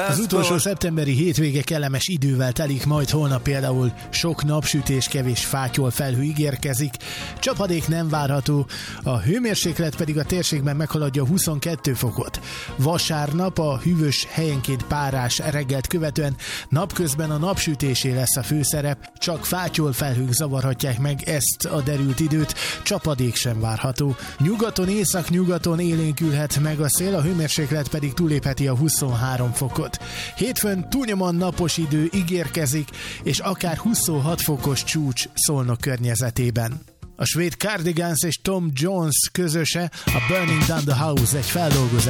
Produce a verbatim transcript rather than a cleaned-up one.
Az utolsó szeptemberi hétvége kellemes idővel telik, majd holnap például sok napsütés, kevés fátyol felhő ígérkezik. Csapadék nem várható, a hőmérséklet pedig a térségben meghaladja huszonkettő fokot. Vasárnap a hűvös, helyenként párás reggelt követően napközben a napsütésé lesz a főszerep, csak fátyol felhők zavarhatják meg ezt a derült időt, csapadék sem várható. Nyugaton, észak-nyugaton élénkülhet meg a szél, a hőmérséklet pedig túlépheti a huszonhárom fokot. Hétfőn túlnyomóan napos idő ígérkezik, és akár huszonhat fokos csúcs Szolnok környezetében. A svéd Cardigans és Tom Jones közöse, a Burning Down the House egy feldolgozás.